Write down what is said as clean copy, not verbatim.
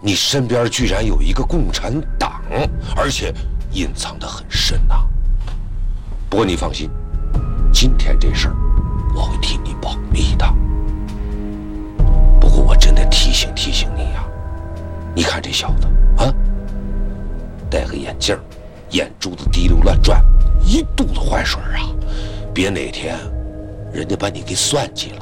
你身边居然有一个共产党，而且隐藏得很深呐。不过你放心，今天这事儿我会替你保密的。不过我真的提醒你呀，你看这小子啊，戴个眼镜，眼珠子滴溜乱转，一肚子坏水啊！别哪天人家把你给算计了，